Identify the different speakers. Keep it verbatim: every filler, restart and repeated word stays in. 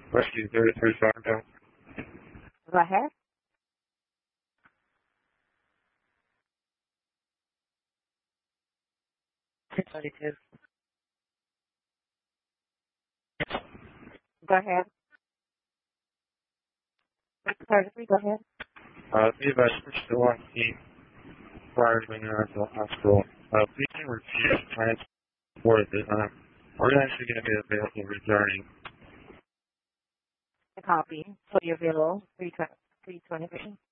Speaker 1: Rescue thirty-three Toronto.
Speaker 2: Go ahead.
Speaker 3: six twenty-two.
Speaker 2: Go ahead. Pardon me, go ahead.
Speaker 1: Uh, be advised, we're still on scene prior to being in the hospital. Uh, please refuse transport at this time. We're actually going to be available returning.
Speaker 2: A copy for your bill, three twenty-three.